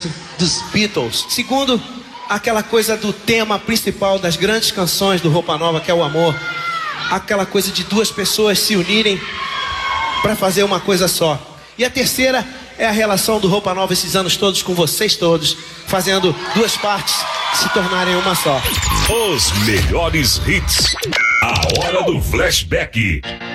dos Beatles. Segundo, aquela coisa do tema principal das grandes canções do Roupa Nova, que é o amor. Aquela coisa de duas pessoas se unirem para fazer uma coisa só. E a terceira é a relação do Roupa Nova esses anos todos com vocês todos, fazendo duas partes se tornarem uma só. Os melhores hits. A hora do flashback.